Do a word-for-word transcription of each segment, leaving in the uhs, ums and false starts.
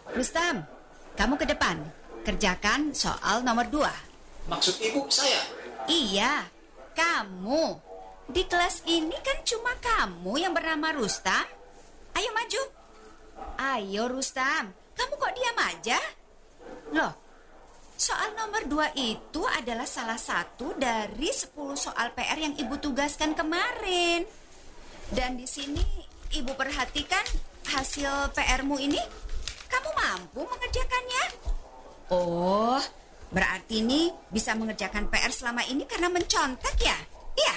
Rustam, kamu ke depan. Kerjakan soal nomor dua. Maksud ibu saya? Iya, kamu. Di kelas ini kan cuma kamu yang bernama Rustam. Ayo maju. Ayo Rustam, kamu kok diam aja? Loh, soal nomor dua itu adalah salah satu dari sepuluh soal P R yang ibu tugaskan kemarin. Dan di sini ibu perhatikan hasil P R-mu ini. Kamu mampu mengerjakannya? Oh, berarti ini bisa mengerjakan P R selama ini karena mencontek ya? Iya.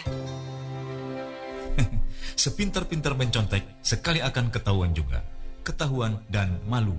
Sepintar-pintar mencontek, sekali akan ketahuan juga. Ketahuan dan malu.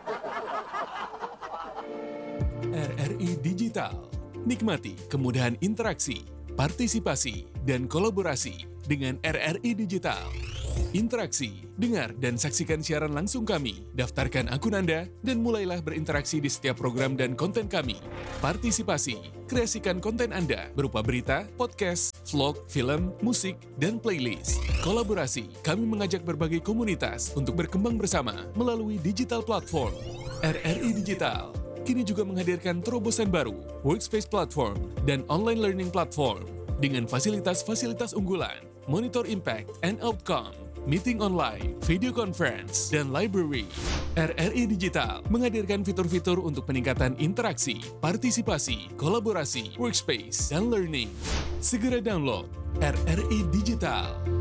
R R I Digital. Nikmati kemudahan interaksi, partisipasi, dan kolaborasi dengan R R I Digital. Interaksi, dengar dan saksikan siaran langsung kami, daftarkan akun Anda, dan mulailah berinteraksi di setiap program dan konten kami. Partisipasi, kreasikan konten Anda berupa berita, podcast, vlog, film, musik, dan playlist. Kolaborasi, kami mengajak berbagai komunitas untuk berkembang bersama melalui digital platform. R R I Digital kini juga menghadirkan terobosan baru, workspace platform, dan online learning platform dengan fasilitas-fasilitas unggulan, monitor impact and outcome, meeting online, video conference, dan library. R R I Digital menghadirkan fitur-fitur untuk peningkatan interaksi, partisipasi, kolaborasi, workspace, dan learning. Segera download R R I Digital.